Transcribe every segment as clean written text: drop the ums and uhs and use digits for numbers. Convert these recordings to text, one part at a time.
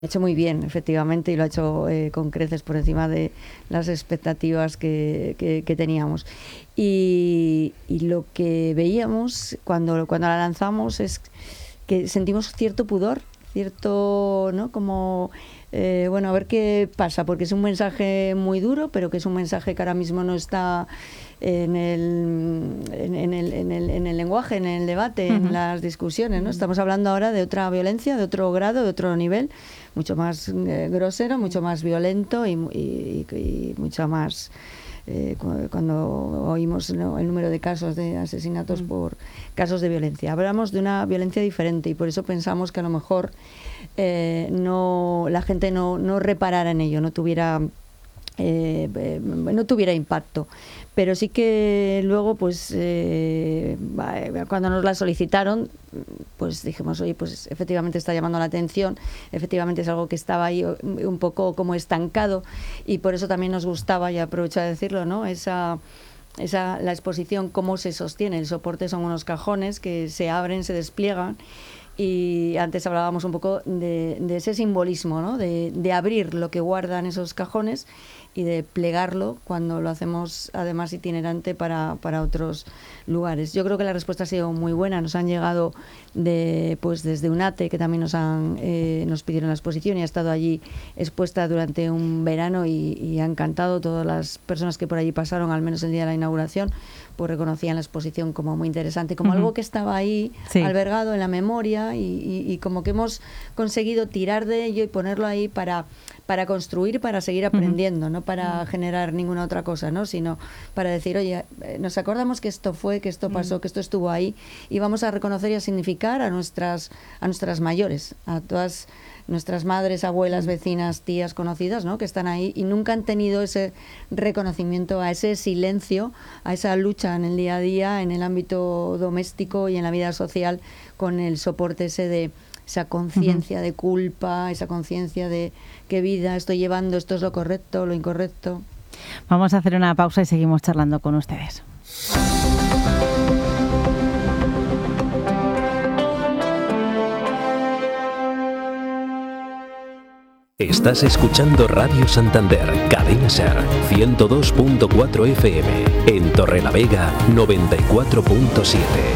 Ha hecho muy bien, efectivamente, y lo ha hecho con creces por encima de las expectativas que teníamos. Y lo que veíamos cuando la lanzamos es que sentimos cierto pudor, cierto, ¿no? Como, bueno, a ver qué pasa, porque es un mensaje muy duro, pero que es un mensaje que ahora mismo no está en el lenguaje, en el debate, en las discusiones, ¿no? Estamos hablando ahora de otra violencia, de otro grado, de otro nivel, mucho más grosero, mucho más violento y mucho más... cuando oímos, ¿no?, el número de casos de asesinatos por casos de violencia. Hablamos de una violencia diferente y por eso pensamos que a lo mejor la gente no reparara en ello, no tuviera impacto. Pero sí que luego, pues, cuando nos la solicitaron, pues dijimos, oye, pues efectivamente está llamando la atención, efectivamente es algo que estaba ahí un poco como estancado, y por eso también nos gustaba, y aprovecho a decirlo, ¿no?, la exposición, cómo se sostiene. El soporte son unos cajones que se abren, se despliegan, y antes hablábamos un poco de ese simbolismo, ¿no?, de abrir lo que guardan esos cajones y de plegarlo cuando lo hacemos además itinerante para otros lugares. Yo creo que la respuesta ha sido muy buena. Nos han llegado desde UNATE, que también nos pidieron la exposición y ha estado allí expuesta durante un verano y ha encantado. Todas las personas que por allí pasaron, al menos el día de la inauguración, pues reconocían la exposición como muy interesante, como algo que estaba ahí, sí, albergado en la memoria y como que hemos conseguido tirar de ello y ponerlo ahí para construir, para seguir aprendiendo, no para generar ninguna otra cosa, ¿no?, sino para decir, oye, nos acordamos que esto fue, que esto pasó, que esto estuvo ahí, y vamos a reconocer y a significar a nuestras mayores, a todas nuestras madres, abuelas, vecinas, tías, conocidas, ¿no?, que están ahí y nunca han tenido ese reconocimiento, a ese silencio, a esa lucha en el día a día, en el ámbito doméstico y en la vida social, con el soporte ese de esa conciencia de culpa, esa conciencia de qué vida estoy llevando, esto es lo correcto, lo incorrecto. Vamos a hacer una pausa y seguimos charlando con ustedes. Estás escuchando Radio Santander, Cadena Ser, 102.4 FM, en Torrelavega, 94.7.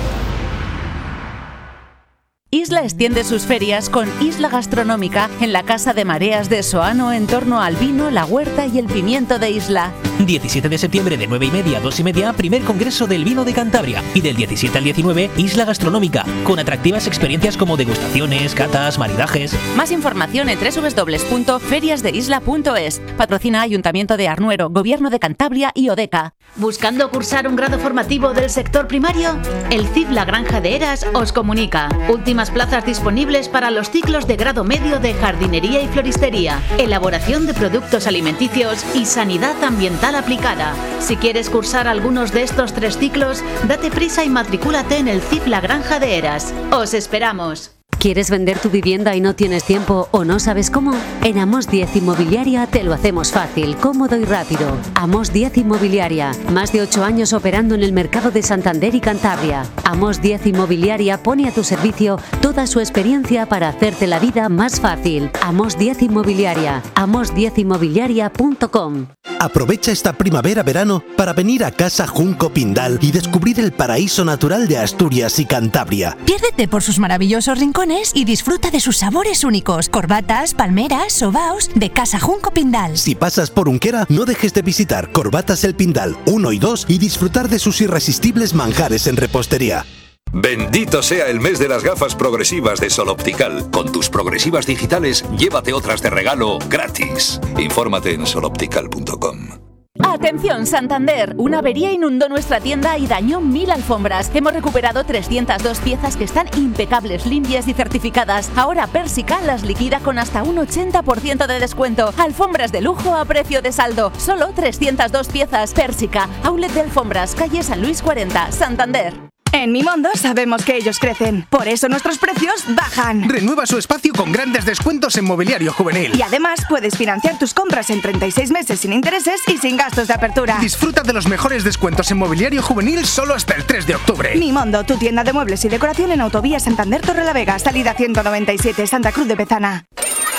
Isla extiende sus ferias con Isla Gastronómica en la Casa de Mareas de Soano en torno al vino, la huerta y el pimiento de Isla. 17 de septiembre de 9:30 a 2:30, primer congreso del vino de Cantabria. Y del 17 al 19, Isla Gastronómica, con atractivas experiencias como degustaciones, catas, maridajes. Más información en www.feriasdeisla.es. Patrocina Ayuntamiento de Arnuero, Gobierno de Cantabria y Odeca. ¿Buscando cursar un grado formativo del sector primario? El CIF La Granja de Heras os comunica. Últimas plazas disponibles para los ciclos de grado medio de jardinería y floristería, elaboración de productos alimenticios y sanidad ambiental aplicada. Si quieres cursar algunos de estos 3 ciclos, date prisa y matricúlate en el CIF La Granja de Heras. ¡Os esperamos! ¿Quieres vender tu vivienda y no tienes tiempo o no sabes cómo? En Amos 10 Inmobiliaria te lo hacemos fácil, cómodo y rápido. Amos 10 Inmobiliaria, más de 8 años operando en el mercado de Santander y Cantabria. Amos 10 Inmobiliaria pone a tu servicio toda su experiencia para hacerte la vida más fácil. Amos 10 Inmobiliaria, amos10inmobiliaria.com. Aprovecha esta primavera-verano para venir a Casa Junco Pindal y descubrir el paraíso natural de Asturias y Cantabria. Piérdete por sus maravillosos rincones y disfruta de sus sabores únicos. Corbatas, palmeras, sobaos de Casa Junco Pindal. Si pasas por Unquera, no dejes de visitar Corbatas El Pindal 1 y 2 y disfrutar de sus irresistibles manjares en repostería. Bendito sea el mes de las gafas progresivas de Sol Optical. Con tus progresivas digitales, llévate otras de regalo gratis. Infórmate en soloptical.com. Atención Santander, una avería inundó nuestra tienda y dañó 1000 alfombras. Hemos recuperado 302 piezas que están impecables, limpias y certificadas. Ahora Persica las liquida con hasta un 80% de descuento. Alfombras de lujo a precio de saldo. Solo 302 piezas. Persica, outlet de alfombras, calle San Luis 40, Santander. En Mimondo sabemos que ellos crecen, por eso nuestros precios bajan. Renueva su espacio con grandes descuentos en mobiliario juvenil. Y además puedes financiar tus compras en 36 meses sin intereses y sin gastos de apertura. Disfruta de los mejores descuentos en mobiliario juvenil solo hasta el 3 de octubre. Mimondo, tu tienda de muebles y decoración en Autovía Santander Torrelavega, salida 197, Santa Cruz de Bezana.